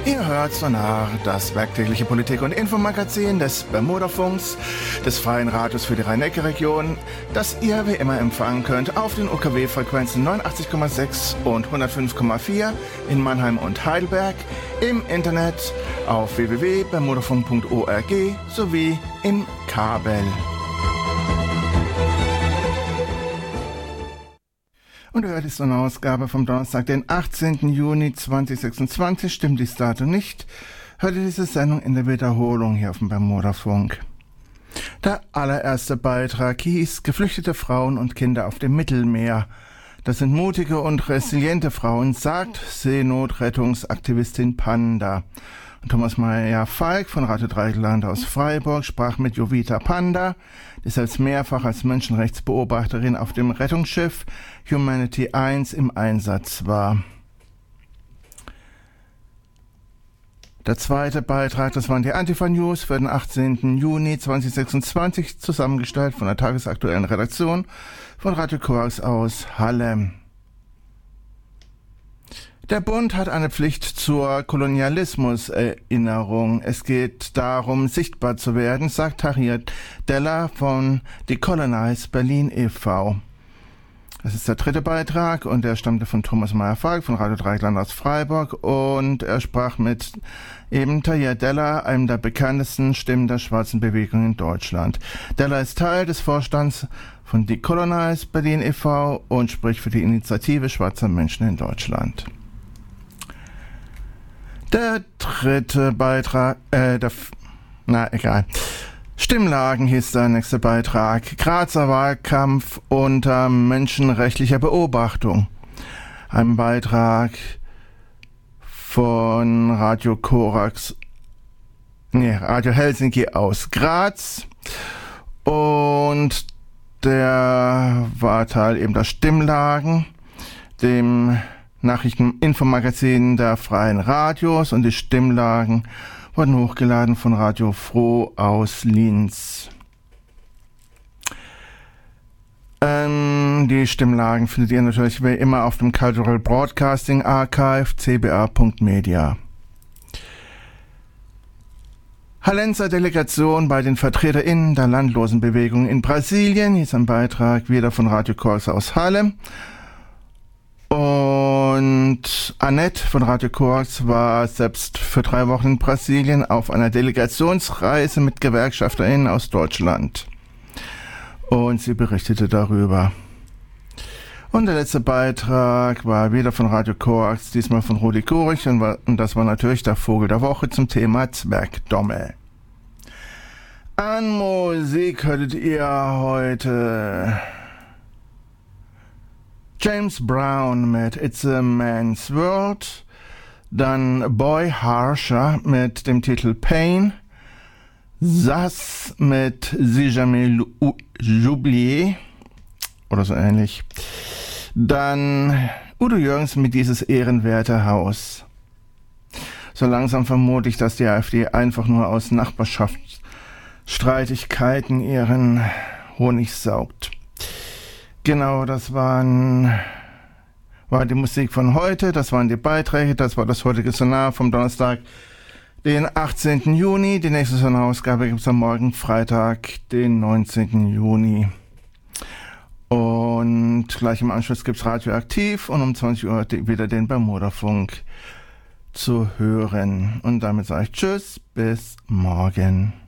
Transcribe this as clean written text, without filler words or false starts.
Ihr hört Sonar, das werktägliche Politik- und Infomagazin des Bermudafunks, des Freien Radios für die Rhein-Neckar-Region, das ihr wie immer empfangen könnt auf den UKW-Frequenzen 89,6 und 105,4 in Mannheim und Heidelberg, im Internet auf www.bermudafunk.org sowie im Kabel. Und hört ist eine Ausgabe vom Donnerstag, den 18. Juni 2026. Stimmt dies Datum nicht, hört ihr diese Sendung in der Wiederholung hier auf dem Bermudafunk. Der allererste Beitrag hieß Geflüchtete Frauen und Kinder auf dem Mittelmeer. Das sind mutige und resiliente Frauen, sagt Seenotrettungsaktivistin Panda. Und Thomas Meyer-Falk von Radio Dreieckland aus Freiburg sprach mit Jovita Panda, die selbst mehrfach als Menschenrechtsbeobachterin auf dem Rettungsschiff Humanity 1 im Einsatz war. Der zweite Beitrag, das waren die Antifa-News für den 18. Juni 2026, zusammengestellt von der tagesaktuellen Redaktion von Radio Korax aus Halle. Der Bund hat eine Pflicht zur Kolonialismuserinnerung. Es geht darum, sichtbar zu werden, sagt Harriet Deller von Decolonize Berlin e.V. Das ist der dritte Beitrag und der stammte von Thomas Meyer-Falk von Radio Dreieckland aus Freiburg und er sprach mit eben Harriet Deller, einem der bekanntesten Stimmen der schwarzen Bewegung in Deutschland. Deller ist Teil des Vorstands von Decolonize Berlin e.V. und spricht für die Initiative schwarzer Menschen in Deutschland. Der dritte Beitrag, Stimmlagen hieß der nächste Beitrag. Grazer Wahlkampf unter menschenrechtlicher Beobachtung. Ein Beitrag von Radio Helsinki aus Graz. Und der war Teil eben der Stimmlagen, dem Nachrichteninfomagazin der Freien Radios, und die Stimmlagen wurden hochgeladen von Radio Froh aus Linz. Die Stimmlagen findet ihr natürlich wie immer auf dem Cultural Broadcasting Archive cba.media. Hallenser Delegation bei den VertreterInnen der Landlosenbewegung in Brasilien, hier ist ein Beitrag wieder von Radio Korax aus Halle. Und Annette von Radio Korax war selbst für 3 Wochen in Brasilien auf einer Delegationsreise mit GewerkschafterInnen aus Deutschland. Und sie berichtete darüber. Und der letzte Beitrag war wieder von Radio Korax, diesmal von Rudi Kurich, und das war natürlich der Vogel der Woche zum Thema Zwergdommel. An Musik hörtet ihr heute James Brown mit It's a Man's World, dann Boy Harsher mit dem Titel Pain, Sass mit Si Jamais J'oublié oder so ähnlich, dann Udo Jürgens mit Dieses ehrenwerte Haus. So langsam vermute ich, dass die AfD einfach nur aus Nachbarschaftsstreitigkeiten ihren Honig saugt. Genau, das war die Musik von heute, das waren die Beiträge, das war das heutige Sonar vom Donnerstag, den 18. Juni. Die nächste Sonarausgabe gibt es am Morgen, Freitag, den 19. Juni. Und gleich im Anschluss gibt es Radioaktiv und um 20 Uhr wieder den Bermudafunk zu hören. Und damit sage ich Tschüss, bis morgen.